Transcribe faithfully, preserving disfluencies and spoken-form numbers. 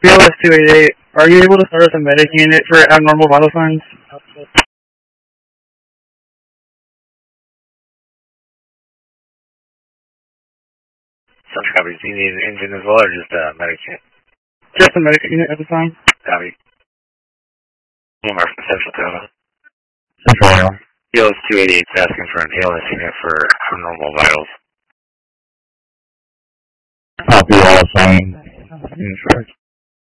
B L S two eighty-eight, are you able to start us a medic unit for abnormal vital signs? Such copies. Do you need an engine as well, or just a medic unit? Just a medic unit at the time. Copy. One more from Central Tower. Central. B L S two eighty-eight is asking for an A L S unit for abnormal vitals. Copy, all sign. In charge.